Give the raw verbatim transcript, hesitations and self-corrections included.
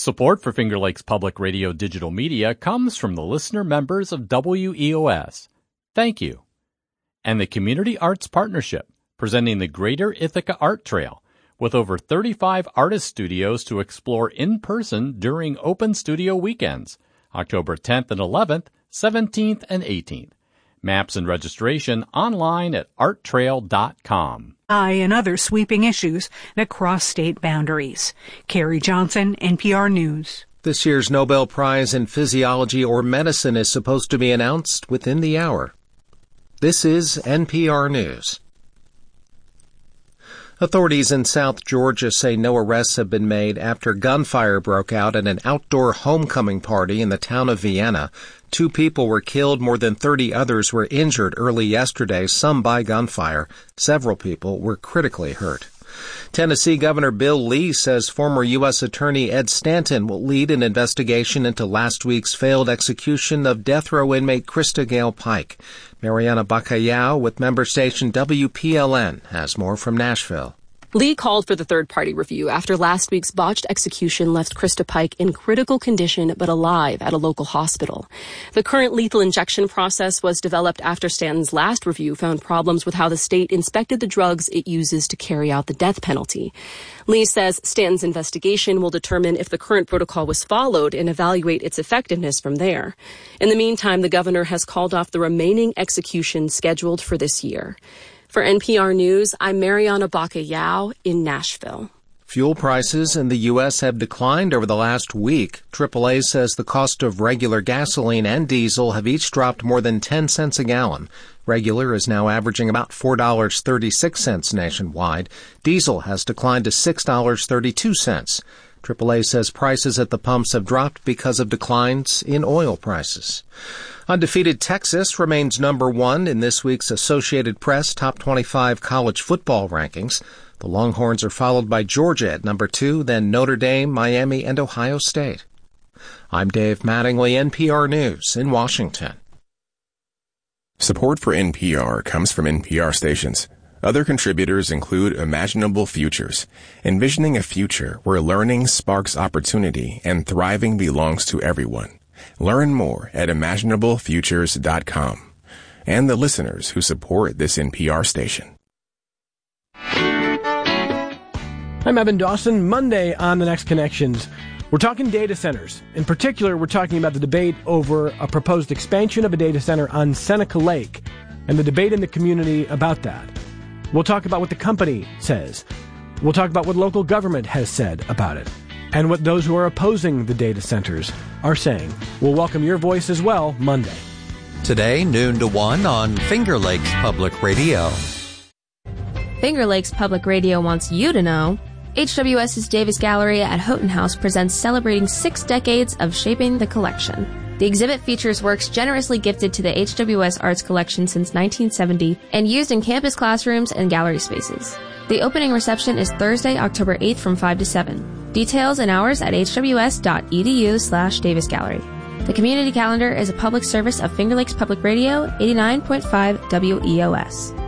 Support for Finger Lakes Public Radio digital media comes from the listener members of W E O S. Thank you. And the Community Arts Partnership, presenting the Greater Ithaca Art Trail, with over thirty-five artist studios to explore in person during open studio weekends, October tenth and eleventh, seventeenth and eighteenth. Maps and registration online at art trail dot com. I and other sweeping issues that cross state boundaries. Carrie Johnson, N P R News. This year's Nobel Prize in Physiology or Medicine is supposed to be announced within the hour. This is N P R News. Authorities in South Georgia say no arrests have been made after gunfire broke out at an outdoor homecoming party in the town of Vienna. Two people were killed, more than thirty others were injured early yesterday, some by gunfire. Several people were critically hurt. Tennessee Governor Bill Lee says former U S Attorney Ed Stanton will lead an investigation into last week's failed execution of death row inmate Krista Gale Pike. Mariana Bacallao with member station W P L N has more from Nashville. Lee called for the third-party review after last week's botched execution left Krista Pike in critical condition but alive at a local hospital. The current lethal injection process was developed after Stanton's last review found problems with how the state inspected the drugs it uses to carry out the death penalty. Lee says Stanton's investigation will determine if the current protocol was followed and evaluate its effectiveness from there. In the meantime, the governor has called off the remaining executions scheduled for this year. For N P R News, I'm Mariana Bacallao in Nashville. Fuel prices in the U S have declined over the last week. triple A says the cost of regular gasoline and diesel have each dropped more than ten cents a gallon. Regular is now averaging about four dollars and thirty-six cents nationwide. Diesel has declined to six dollars and thirty-two cents. triple A says prices at the pumps have dropped because of declines in oil prices. Undefeated Texas remains number one in this week's Associated Press Top twenty-five college football rankings. The Longhorns are followed by Georgia at number two, then Notre Dame, Miami, and Ohio State. I'm Dave Mattingly, N P R News in Washington. Support for N P R comes from N P R stations. Other contributors include Imaginable Futures, envisioning a future where learning sparks opportunity and thriving belongs to everyone. Learn more at imaginable futures dot com. And the listeners who support this N P R station. I'm Evan Dawson. Monday on The Next Connections, we're talking data centers. In particular, we're talking about the debate over a proposed expansion of a data center on Seneca Lake and the debate in the community about that. We'll talk about what the company says. We'll talk about what local government has said about it and what those who are opposing the data centers are saying. We'll welcome your voice as well Monday. Today, noon to one on Finger Lakes Public Radio. Finger Lakes Public Radio wants you to know HWS's Davis Gallery at Houghton House presents celebrating six decades of shaping the collection. The exhibit features works generously gifted to the H W S Arts Collection since nineteen seventy and used in campus classrooms and gallery spaces. The opening reception is Thursday, October eighth from five to seven. Details and hours at hws.edu slash Davis Gallery. The community calendar is a public service of Finger Lakes Public Radio, eighty-nine point five W E O S.